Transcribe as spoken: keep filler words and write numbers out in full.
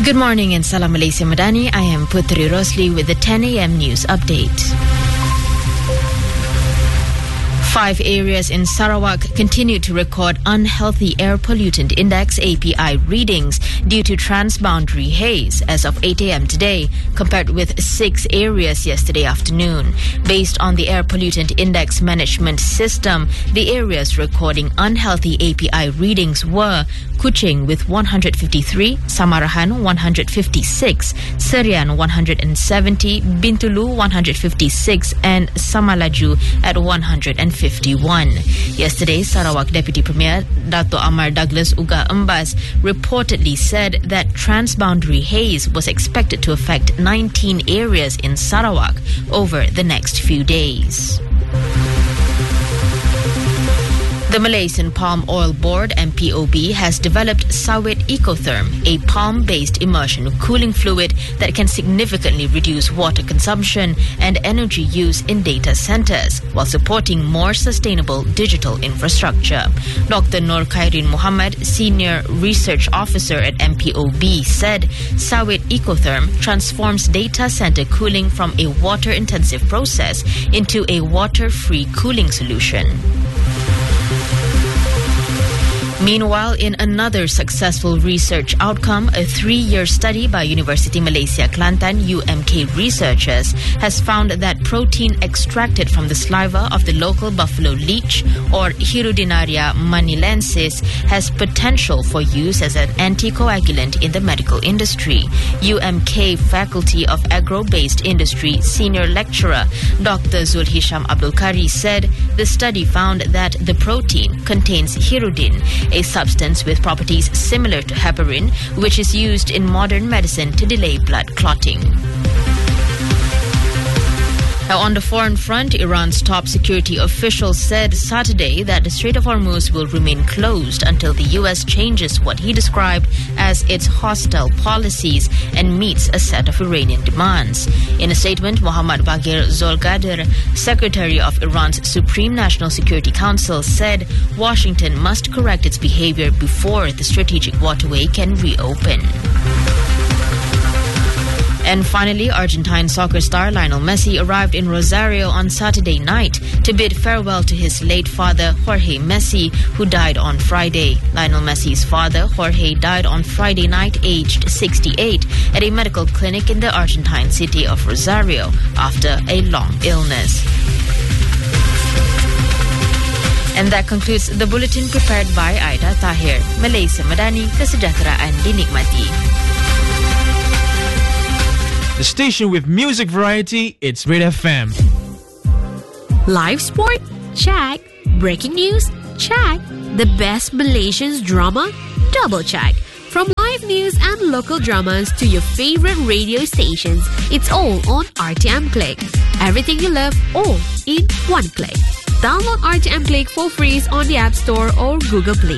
Good morning and Salam Malaysia Madani. I am Putri Rosli with the ten a.m. news update. Five areas in Sarawak continue to record unhealthy air pollutant index A P I readings due to transboundary haze as of eight a.m. today, compared with six areas yesterday afternoon. Based on the air pollutant index management system, the areas recording unhealthy A P I readings were Kuching with one hundred fifty-three, Samarahan one hundred fifty-six, Serian one hundred seventy, Bintulu one hundred fifty-six and Samalaju at one hundred fifty-one. Yesterday, Sarawak Deputy Premier Dato' Amar Douglas Uga Embas reportedly said that transboundary haze was expected to affect nineteen areas in Sarawak over the next few days. The Malaysian Palm Oil Board M P O B has developed Sawit Ecotherm, a palm-based immersion cooling fluid that can significantly reduce water consumption and energy use in data centers while supporting more sustainable digital infrastructure. Doctor Nur Khairin Muhammad, Senior Research Officer at M P O B, said Sawit Ecotherm transforms data center cooling from a water-intensive process into a water-free cooling solution. Meanwhile, in another successful research outcome, a three-year study by University Malaysia Kelantan U M K researchers has found that protein extracted from the saliva of the local buffalo leech, or Hirudinaria manilensis, has potential for use as an anticoagulant in the medical industry. U M K Faculty of Agro-Based Industry Senior Lecturer Doctor Zulhisham Abdul Kari said the study found that the protein contains hirudin, a substance with properties similar to heparin, which is used in modern medicine to delay blood clotting. Now, on the foreign front, Iran's top security official said Saturday that the Strait of Hormuz will remain closed until the U S changes what he described as its hostile policies and meets a set of Iranian demands. In a statement, Mohammad Baghir Zolgadr, Secretary of Iran's Supreme National Security Council, said Washington must correct its behavior before the strategic waterway can reopen. And finally, Argentine soccer star Lionel Messi arrived in Rosario on Saturday night to bid farewell to his late father, Jorge Messi, who died on Friday. Lionel Messi's father, Jorge, died on Friday night, aged sixty-eight, at a medical clinic in the Argentine city of Rosario after a long illness. And that concludes the bulletin prepared by Aida Tahir. Malaysia Madani, kesejahteraan dinikmati. The station with music variety, it's Red F M. Live sport? Check. Breaking news? Check. The best Malaysian drama? Double check. From live news and local dramas to your favorite radio stations, it's all on R T M Click. Everything you love, all in one click. Download R T M Click for free on the App Store or Google Play.